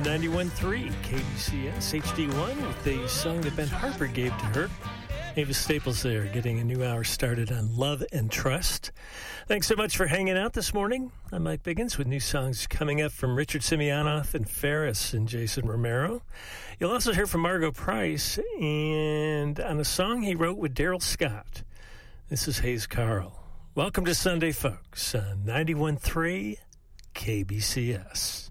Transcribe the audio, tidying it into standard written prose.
91.3 KBCS HD1 with the song that Ben Harper gave to her. Avis Staples there, getting a new hour started on Love and Trust. Thanks so much for hanging out this morning. I'm Mike Biggins with new songs coming up from Richard Simeonoff and Ferris and Jason Romero. You'll also hear from Margo Price and on a song he wrote with Daryl Scott. This is Hayes Carl. Welcome to Sunday, folks, on 91.3 KBCS.